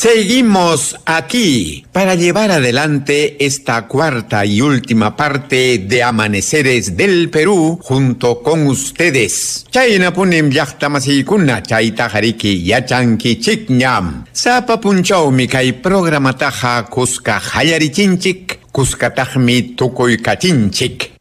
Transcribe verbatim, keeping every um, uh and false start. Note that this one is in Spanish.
Seguimos aquí para llevar adelante esta cuarta y última parte de Amaneceres del Perú junto con ustedes. Chayna punim yaktamasikuuna chayta hariki yachanki chikñam. Sapa punchawmi kay programataqa kuska hayarichinchik, kuskatajmi tukuykachinchik.